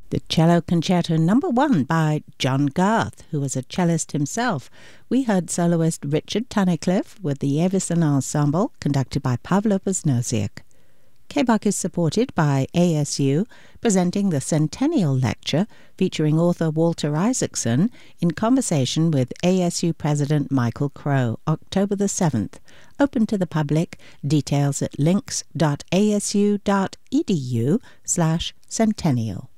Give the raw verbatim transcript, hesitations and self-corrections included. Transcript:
The Cello Concerto Number One by John Garth, who was a cellist himself. We heard soloist Richard Tunnicliffe with the Avison Ensemble, conducted by Pavlo Wozniak. K B U C is supported by A S U, presenting the Centennial Lecture featuring author Walter Isaacson in conversation with A S U President Michael Crow, October the seventh. Open to the public. Details at links dot a s u dot e d u slash centennial.